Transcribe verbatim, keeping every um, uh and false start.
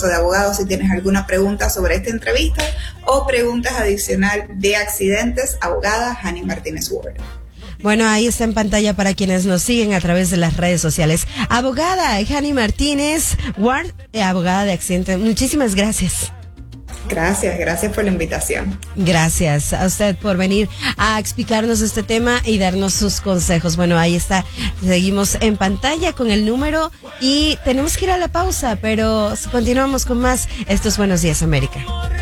de Abogados si tienes alguna pregunta sobre esta entrevista o preguntas adicional de accidentes, abogada Hani Martínez Ward. Bueno, ahí está en pantalla para quienes nos siguen a través de las redes sociales. Abogada Hani Martínez Ward, eh, abogada de accidentes. Muchísimas gracias. Gracias, gracias por la invitación. Gracias a usted por venir a explicarnos este tema y darnos sus consejos. Bueno, ahí está. Seguimos en pantalla con el número y tenemos que ir a la pausa, pero continuamos con más. Esto es Buenos Días, América.